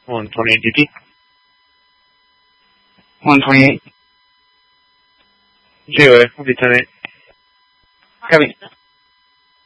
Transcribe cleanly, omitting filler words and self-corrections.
128 DP. 128. Zero, I'll be 10-8. Copy.